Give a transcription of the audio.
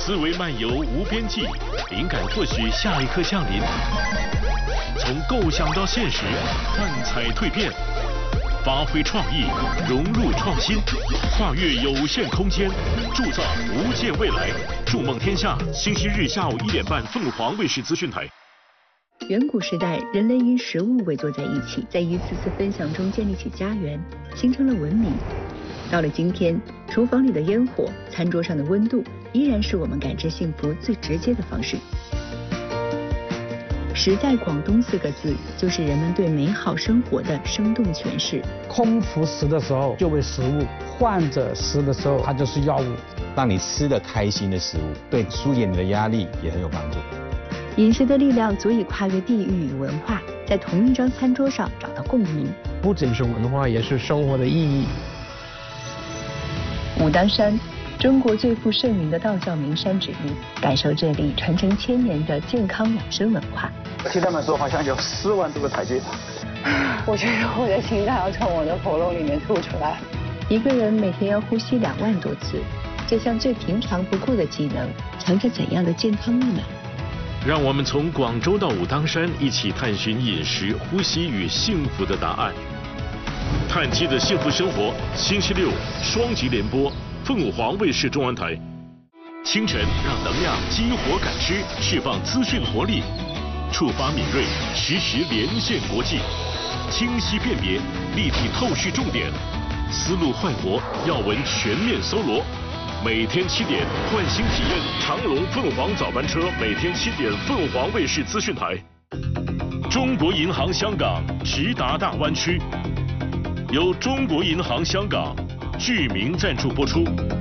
思维漫游无边际，灵感或许下一刻降临。从构想到现实，幻彩蜕变，发挥创意，融入创新，跨越有限空间，铸造无限未来。筑梦天下，星期日下午1点半，凤凰卫视资讯台。 远古时代，人类因食物围坐在一起，在一次次分享中建立起家园，形成了文明。到了今天，厨房里的烟火，餐桌上的温度，依然是我们感知幸福最直接的方式。食在广东4个字，就是人们对美好生活的生动诠释。 空腹食的时候就为食物，患者食的时候它就是药物。 让你吃得开心的食物，对疏解你的压力也很有帮助。 饮食的力量足以跨越地域与文化，在同一张餐桌上找到共鸣。 不仅是文化，也是生活的意义。 武当山，中国最负盛名的道教名山之一，感受这里传承1000年的健康养生文化。 听他们说，好像有4万多个台阶。 我觉得我的心脏要从我的喉咙里面吐出来。 一个人每天要呼吸2万多次，这项最平常不过的技能，藏着怎样的健康密码？ 让我们从广州到武当山，一起探寻饮食、呼吸与幸福的答案。碳基的幸福生活，星期六双极联播，凤凰卫视中文台。清晨让能量激活感知，释放资讯活力，触发敏锐，实时连线国际，清晰辨别，立体透视重点，思路焕活，要闻全面搜罗。每天7点，换新体验长隆凤凰早班车，每天7点，凤凰卫视资讯台。中国银行香港直达大湾区，由中国银行香港志明赞助播出。